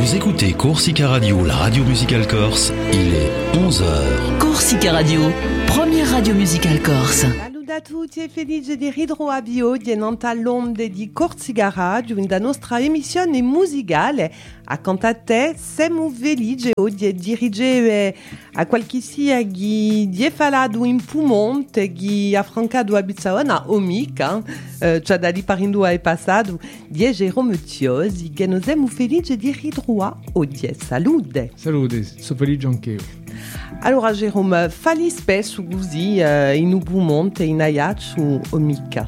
Vous écoutez Corsica Radio, la radio musicale corse. Il est 11h. Corsica Radio, première radio musicale corse. Saluto a tutti e felice di ritrovarvi oggi all'onde di Corsica Radio, in la nostra emissione musicale. Accanto a te siamo felici oggi di dirigere a qualche sia che è parlato in Piemonte, che ha affrontato a Bizzaona Omica, cioè da lì parindo è passato, di Jerome Tiosi, che noi siamo felici di ritrovare oggi. Salute! Salute, sono felice anch'io. Allora Jerome, falli spesso così in Piemonte, in Ajaccio Omica?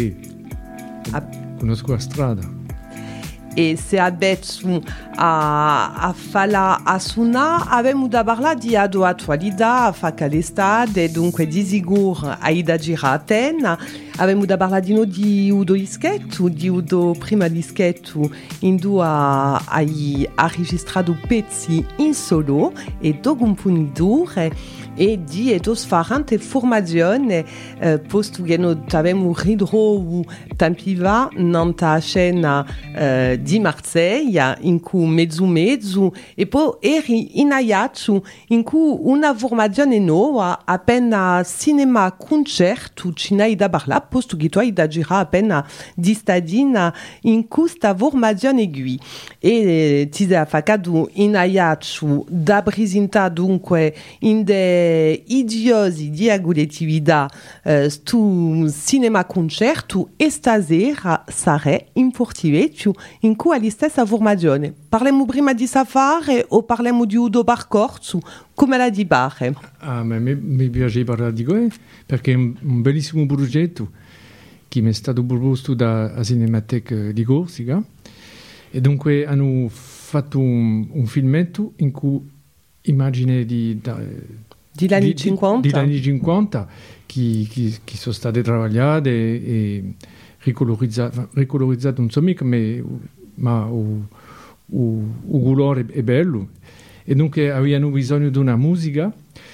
Conosco la strada. E se adesso a fare a suonare abbiamo da parlare di attualità, fa che l'estate, dunque di sicuro hai da girare a Atena, abbiamo da parlare di noi di Udo Ischetto, di Udo prima di Ischetto, in due hai registrato pezzi in solo e dopo un punitore e di differenti formazioni, posto che noi abbiamo ritrovato tempi fa nella scena di Marsiglia, in cui mezzo, e poi eri in Ajaccio, in cui una formazione nuova, appena cinema concerto, ci n'hai da parlare, posto che tu hai da girare appena di stadina in questa formazione qui. E ti sei fatto in Ajaccio da presentare dunque in de idiosi di agoletività stu cinema concerto e stasera sarà in Portivetto in cui è la stessa formazione. Parliamo prima di Safari o parliamo di Udo Barcorzo? Come la di Barre? Mi piace parlare di questo perché è un bellissimo progetto che mi è stato proposto dalla Cinemateca di Corsica e dunque hanno fatto un filmetto in cui immagini di anni 50? Di anni 50 che sono state travagliate e ricolorizzate non so mica, ma il colore è bello. E dunque avevano bisogno di una musica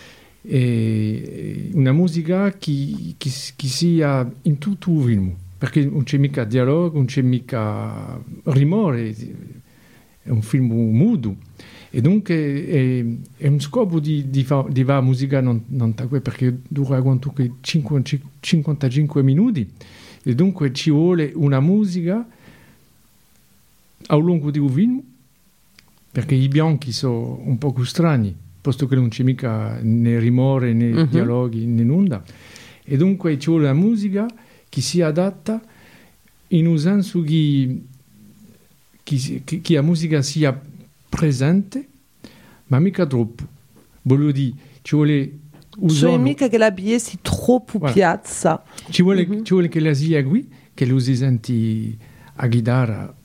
che sia in tutto il film, perché non c'è mica dialogo, non c'è mica rumore, è un film muto. E dunque è un scopo di fare musica non tagua perché dura quanto 55 minuti e dunque ci vuole una musica a lungo di un film perché i bianchi sono un po' strani posto che non c'è mica né rumore né dialoghi né nulla e dunque ci vuole una musica che sia adatta in un senso che la musica sia presente, ma mica troppo. Voglio dire, ci vuole cioè mica che la biesi troppo piazza. Ci vuole che la sia qui, che lo si senti a chitarra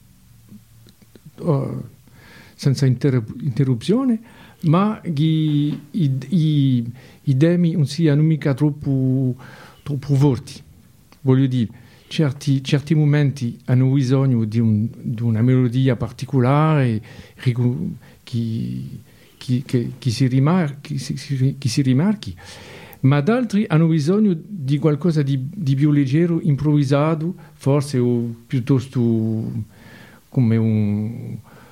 senza interruzione, ma che i temi non siano mica troppo forti. Voglio dire, certi momenti hanno bisogno di una melodia particolare che si rimarchi, ma altri hanno bisogno di qualcosa di più leggero, improvvisato, forse o piuttosto come un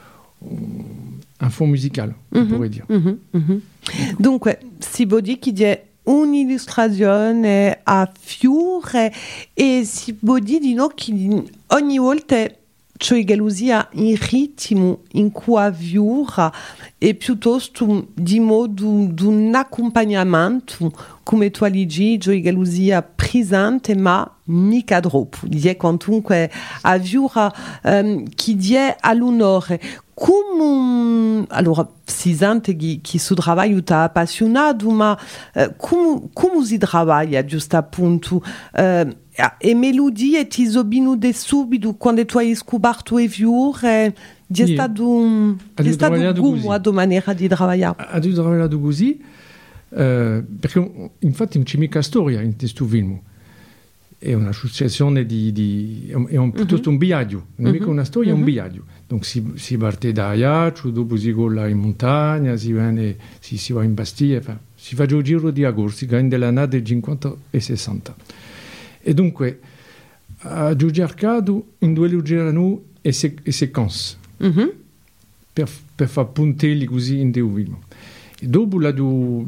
fond musicale, vorrei dire. Dunque, si può dire che c'è un'illustrazione a fiore e si può dire di no che ogni volta cioè che usia in ritmo in quaviura e piuttosto di modo di un accompagnamento come tu dici, cioè che usia presente ma mica troppo. È comunque a viura che è all'onore. Come allora si sente che suo lavoro ti ha appassionato, ma come si lavora giusto appunto? E melodie ti sono venute subito quando tu hai scoperto e viure? È stato come la tua maniera di lavorare? Ha lavorato così perché infatti non c'è mica storia in questo film. È una successione piuttosto un viaggio, non è mica una storia, è un viaggio. Donc si parte da Ajaccio, dopo si colla in montagna, si va in Bastiglia, si fa il giro di Corsica nelle annate 50 e 60. E dunque a cercato in due girano e sequenze. per fare puntelli così in un film. E dopo l'ha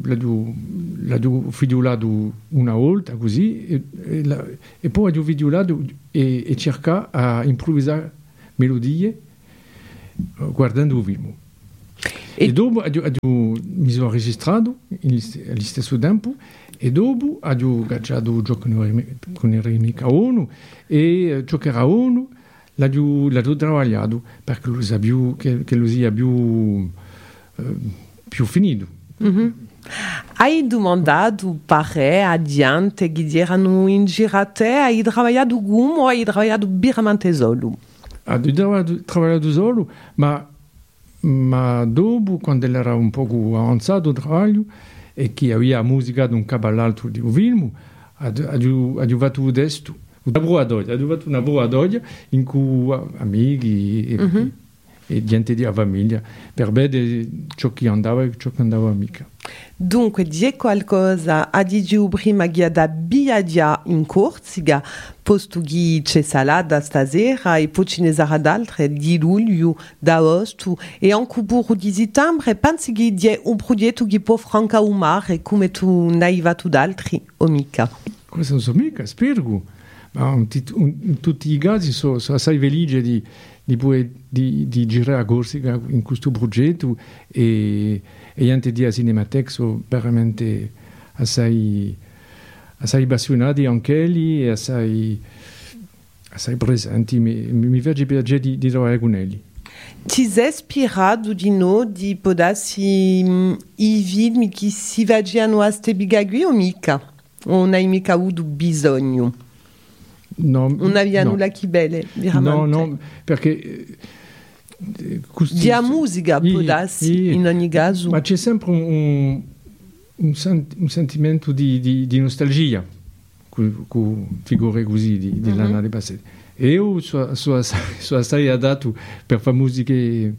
figliolato una volta così e poi l'ha figliolato e cerca a improvvisare melodie guardando il film. E dopo mi sono registrato allo stesso tempo e dopo ho gaggiato gioco con il remake a ONU e giocare a ONU l'ho lavorato perché lo sapevo che lo sia più finito. Mm-hmm. Hai domandato pare a gente che erano in girate, hai lavorato come o hai lavorato veramente solo? Ho lavorato solo, ma dopo, quando era un po' avanzato il lavoro e che aveva musica da un capo all'altro di un film, ho fatto questo. Ho fatto una broadoia in cui amici e gente della famiglia per vedere ciò che andava e ciò che andava mica. Dunque, di qualcosa a dire prima che da Biadia in Corsica, posto che c'è salada stasera e poi ce ne sarà d'altre di luglio, d'agosto e anche per di settembre, pensi che è un progetto che può franca o mare come tu ne hai fatto d'altri o mica? Questo non so mica, spero. Ma in tutti i casi sono assai felice di girare a Corsica in questo progetto e gente di Cinemateca sono veramente assai appassionati anche lì e assai presenti. Mi piace piacere di lavorare con loro. Ti sei ispirato di noi di podarsi i film che si vedevano a ste bigagui o mica? O non hai mica avuto bisogno? No, non aveva nulla che belle, veramente. No, perché di musica può darsi in ogni caso. Ma c'è sempre un sentimento di nostalgia con figure così dell'anno passato. E io sono assai adatto per fare musiche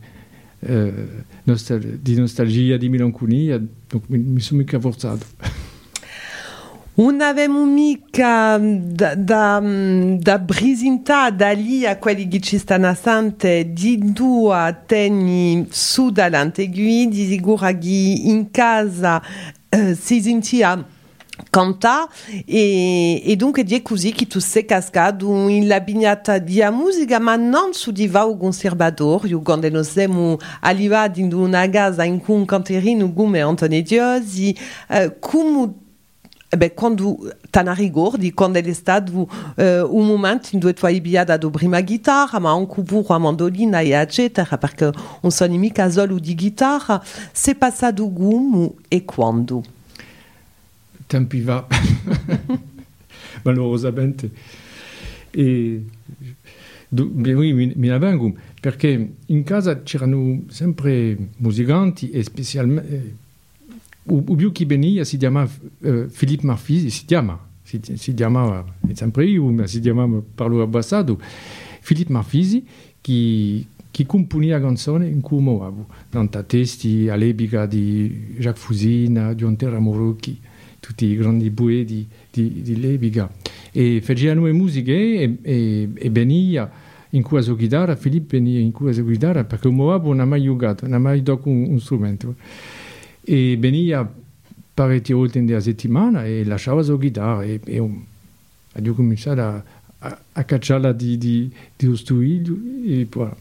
di nostalgia, di melanconia, mi sono mica forzato. Non avevamo mica da brisinta da lì a quelli che ci stanno assente di due tenni su dall'antegui di sicuro che in casa si sentia cantare e dunque è così che tu sei cascato in la bignata di musica ma non su di va al conservatorio quando noi siamo arrivati in una casa in cui un canterino come Antonio Diosi come quando ti ricordi quando è stato un momento in cui tu hai pigliato la prima chitarra ma anche pure la mandolina e eccetera perché non sono mica solo di chitarra sei passato come e quando? Tempi va malheureusamente e mi avvengo perché in casa c'erano sempre musicanti e specialmente o più che veniva si chiamava Filippo Marfisi, si chiamava, è sempre io, ma si chiamava, parlo abbassato, Filippo Marfisi, che componeva canzoni in cui muovevo, tanti testi all'epoca di Jacques Fusina, di Antero Morocchi, tutti i grandi poeti di l'epoca. E facevano le musiche e veniva in cui la sua chitarra, Filippo veniva in cui la sua chitarra, perché muovevo non ha mai giocato, non ha mai dato un strumento. E veniva parecchie volte nella settimana e lasciava la sua chitarra e ho cominciato a cacciarla di studio e poi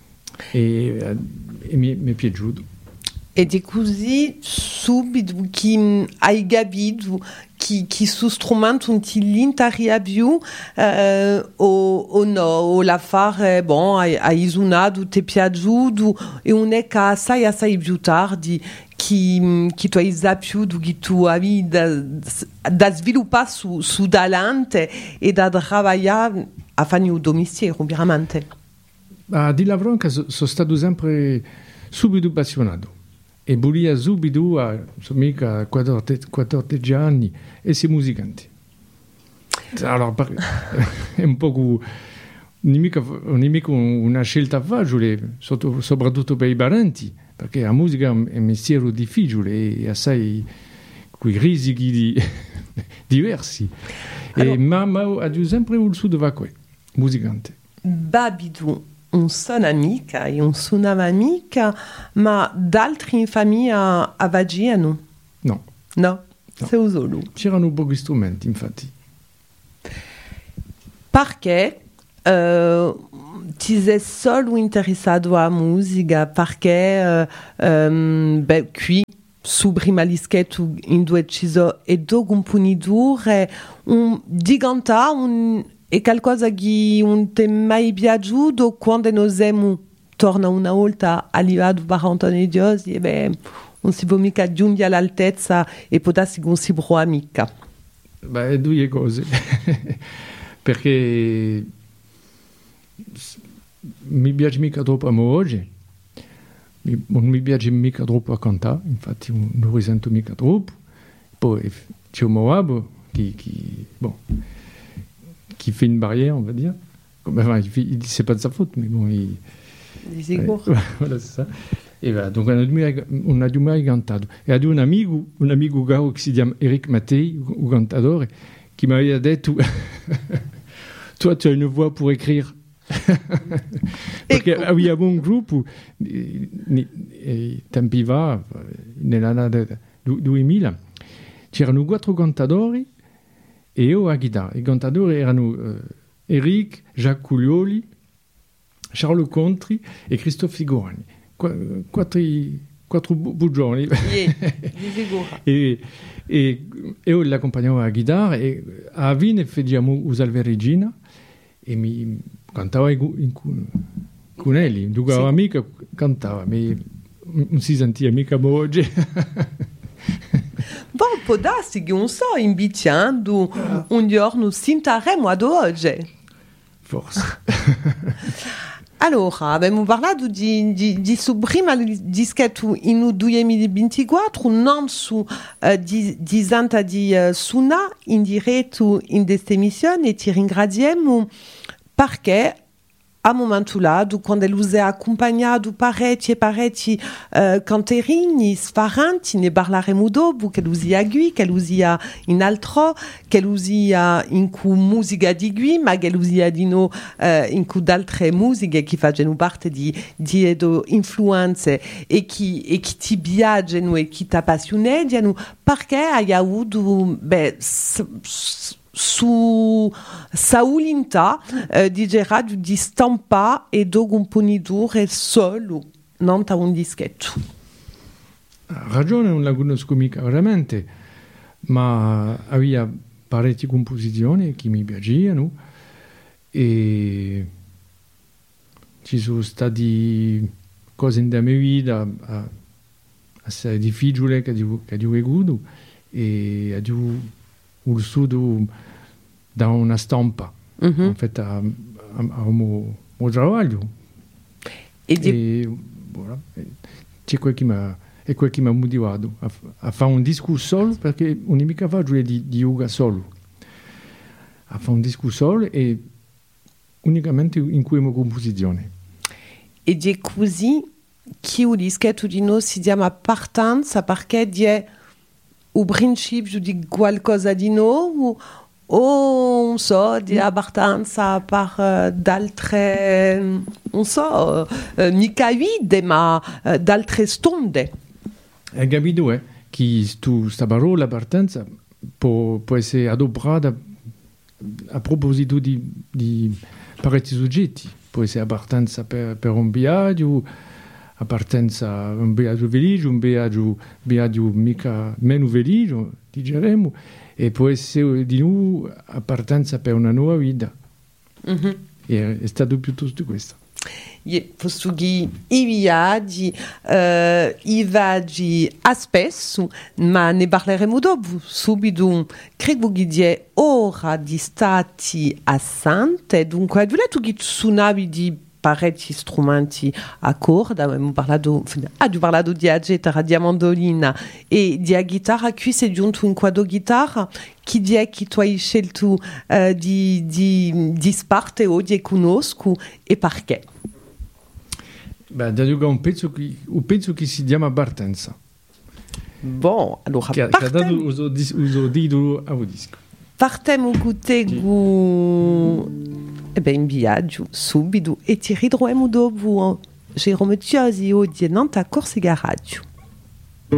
mi è piaciuto. E di così subito che hai capito che su strumento non ti l'interia più o no, o la fare, hai suonato, ti è piaciuto e non è che assai più tardi che tu hai saputo che tu avevi da sviluppare su davanti e da lavorare a fare un domestiere, veramente. Di lavoro sono stato sempre subito appassionato. E volia subito a 14 anni essere musicante. Allora, è un po' nemico una scelta facile, soprattutto per i parenti, perché la musica è un mestiere difficile e assai quei rischi diversi. Ma ho sempre voluto fare musicante. Babidu, un son amica e un suonava amica, ma d'altri in famiglia avvagiano? No. No, sei solo. C'erano pochi strumenti, infatti. Perché ti sei solo interessato a musica? Perché qui su prima lischetto in due ciso e dopo un punidore di cantare è qualcosa che non ti è mai piaciuto quando noi siamo torna una volta arrivato per Antonio Dios e non si può mica giungere all'altezza e potersi non si può mica. Beh, due cose. Perché mi piace mica troppo a me oggi. Non mi piace mica troppo a cantare, infatti non risento mica troppo. Poi c'è un moabo qui fait une barrière, on va dire. Enfin, c'est pas de sa faute, mais bon, il... Voilà, c'est ça. E donc on a du mai cantato. E ad un amico caro che si chiama Eric Mattei, un cantatore, qui m'avait detto toi tu as une voix pour écrire. Perché avevamo un gruppo tempi fa nell'anno 2000 c'erano 4 cantatori e io a chitarra. I cantatori erano Eric, Jacques Cuglioli, Charles Contri e Christophe Figurani. Quattro bugioni. e io l'accompagnavo a chitarra e a Vine facevamo Usalve Regina e mi cantava con elli. Giocava mica, cantava, ma non si sentiva mica oggi. Bom, può darsi che non so, invitando un giorno sintaremo ad oggi. Forse. Allora, abbiamo parlato di su prima dischetto in 2024, non su di Santa di Suna in diretto in questa emissione e ti ringraziamo perché a momento là, quando lui ha accompagnato parecchi canterini sfaranti, ne parleremo dopo, che lui sia qui, che lui sia in altro, che lui sia in cui musica di qui, ma che lui sia di no in cui altre musiche che facciano parte di influenze e che ti piacciono e che ti appassionano, perché hai avuto su Saulinta di Gerard di stampa e dopo un punidore solo, non da un dischetto. Ragione non la conosco mica veramente, ma aveva parecchie composizioni che mi piacevano e ci sono state cose nella mia vita assai difficili che ho avuto e ho vissuto da una stampa, in fait, a un lavoro. E voilà, c'è quel che mi ha motivato a fare un disco solo, perché non è mica facile di yoga solo. A fare un disco solo e unicamente in cui una composizione. E è così che il dischetto di noi si chiama Partenza, perché è un principio di qualcosa di nuovo o non so, di abbastanza per d'altre, non so, mica vide, ma d'altre stonde. Hai capito, che questa parola partenza può essere adoperata a proposito di parecchi soggetti. Può essere abbastanza per un viaggio, appartenza a un viaggio felice, un viaggio mica meno felice, diremo, e può essere di nuovo appartenza per una nuova vita. Mm-hmm. E è stato piuttosto questo. Posso dire i viaggi a spesso, ma ne parleremo dopo, subito. Credo che è ora di stati assente, dunque hai detto che suonavi di parecchi strumenti a corda, abbiamo parlato di agitara, di mandolina e di chitarra. Qui sei giunto in quadro chitarra. Chi è che tu hai scelto di sparte o di conosco e perché? Beh, da giocare un pezzo che si chiama Partenza. Bon, allora che ha dato uso titolo a un disco. Partiamo con te E ben viaggio subito e ti ridroemo dopo Jerome Tiosi o di Nanta Corsica Radio.